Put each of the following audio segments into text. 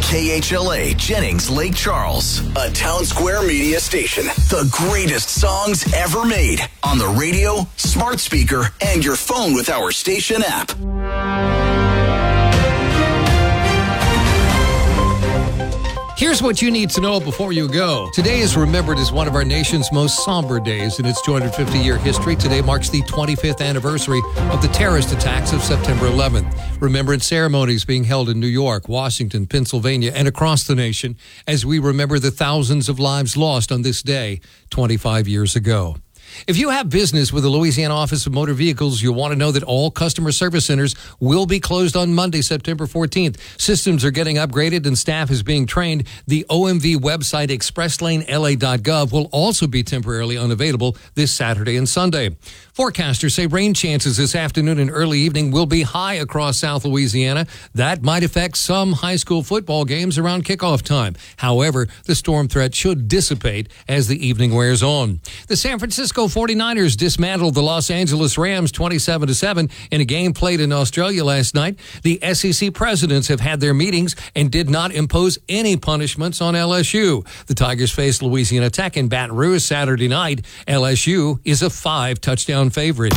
KHLA Jennings Lake Charles, a Town Square media station. The greatest songs ever made on the radio, smart speaker, and your phone with our station app. Here's what you need to know before you go. Today is remembered as one of our nation's most somber days in its 250-year history. Today marks the 25th anniversary of the terrorist attacks of September 11th. Remembrance ceremonies being held in New York, Washington, Pennsylvania, and across the nation as we remember the thousands of lives lost on this day 25 years ago. If you have business with the Louisiana Office of Motor Vehicles, you'll want to know that all customer service centers will be closed on Monday, September 14th. Systems are getting upgraded and staff is being trained. The OMV website, expresslanela.gov, will also be temporarily unavailable this Saturday and Sunday. Forecasters say rain chances this afternoon and early evening will be high across South Louisiana. That might affect some high school football games around kickoff time. However, the storm threat should dissipate as the evening wears on. The San Francisco 49ers dismantled the Los Angeles Rams 27-7 in a game played in Australia last night. The SEC presidents have had their meetings and did not impose any punishments on LSU. The Tigers face Louisiana Tech in Baton Rouge Saturday night. LSU is a 5-touchdown favorite.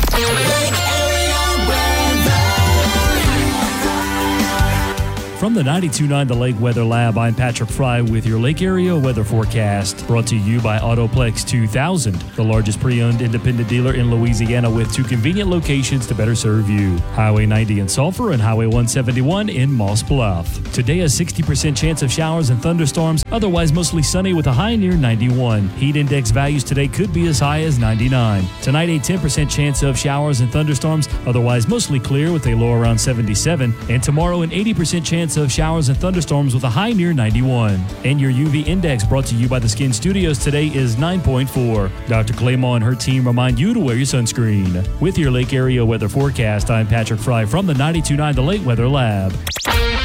From the 92.9 The Lake Weather Lab, I'm Patrick Fry with your Lake Area weather forecast. Brought to you by Autoplex 2000, the largest pre-owned independent dealer in Louisiana with 2 convenient locations to better serve you. Highway 90 in Sulphur and Highway 171 in Moss Bluff. Today, a 60% chance of showers and thunderstorms, otherwise mostly sunny with a high near 91. Heat index values today could be as high as 99. Tonight, a 10% chance of showers and thunderstorms, otherwise mostly clear with a low around 77. And tomorrow, an 80% chance of showers and thunderstorms with a high near 91. And your UV index brought to you by the Skin Studios today is 9.4. Dr. Claymore and her team remind you to wear your sunscreen. With your Lake Area weather forecast, I'm Patrick Fry from the 92.9 The Lake Weather Lab.